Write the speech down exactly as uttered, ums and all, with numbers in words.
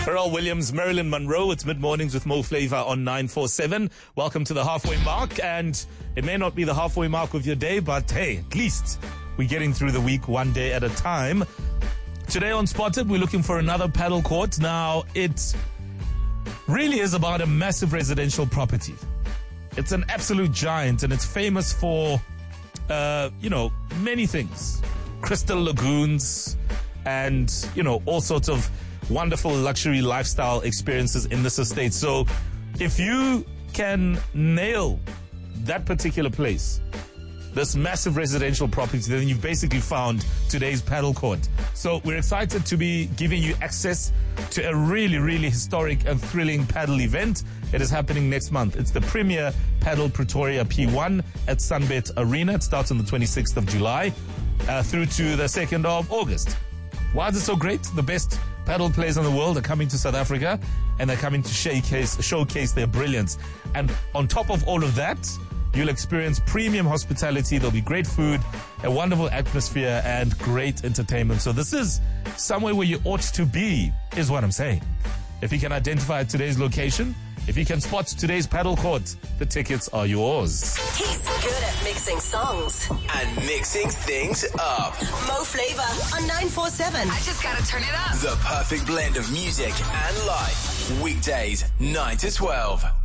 Pharrell Williams, Marilyn Monroe. It's mid-mornings with Mo Flavor on nine four seven. Welcome to the halfway mark. And it may not be the halfway mark of your day, but hey, at least we're getting through the week one day at a time. Today on Spotted, we're looking for another paddle court. Now, it really is about a massive residential property. It's an absolute giant, and it's famous for, uh, you know, many things. Crystal lagoons and, you know, all sorts of wonderful luxury lifestyle experiences in this estate. So if you can nail that particular place, this massive residential property, then you've basically found today's paddle court. So we're excited to be giving you access to a really, really historic and thrilling paddle event. It is happening next month. It's the Premier Paddle Pretoria P one at Sunbet Arena. It starts on the twenty-sixth of July uh, through to the second of August. Why is it so great? The best paddle players in the world are coming to South Africa, and they're coming to showcase, showcase their brilliance. And on top of all of that, you'll experience premium hospitality. There'll be great food, a wonderful atmosphere, and great entertainment. So this is somewhere where you ought to be, is what I'm saying. If you can identify today's location, if you can spot today's paddle court, the tickets are yours. He's good at mixing songs and mixing things up. Mo Flavor on nine four seven. I just gotta turn it up. The perfect blend of music and life. Weekdays, nine to twelve.